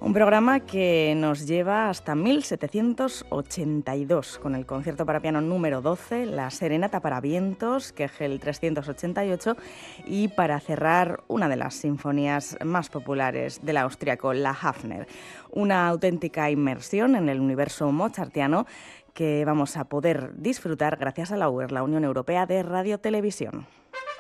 Un programa que nos lleva hasta 1782, con el concierto para piano número 12, la Serenata para vientos, Kegel 388, y para cerrar una de las sinfonías más populares del austríaco, la Hafner. Una auténtica inmersión en el universo mozartiano que vamos a poder disfrutar gracias a la UER, la Unión Europea de Radiotelevisión.